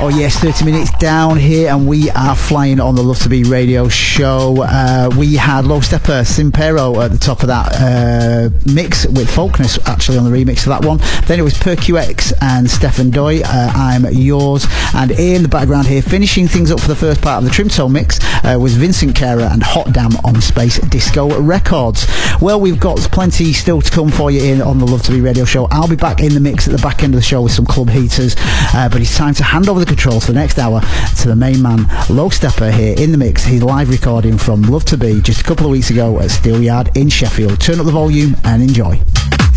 Oh yes, 30 minutes down here and we are flying on the Love to Be radio show. We had Low Stepper Simpero at the top of that mix with Folkness actually on the remix of that one. Then it was PerQX and Stefan Doy, I'm Yours. And in the background here, finishing things up for the first part of the Trimtone mix was Vincent Kera and Hot Damn on Space Disco Records. Well, we've got plenty still to come for you in on the Love to Be radio show. I'll be back in the mix at the back end of the show with some club heaters, but it's time to hand over the controls for the next hour to the main man, Low Stepper, here in the mix. His live recording from Love to Be just a couple of weeks ago at Steelyard in Sheffield. Turn up the volume and enjoy.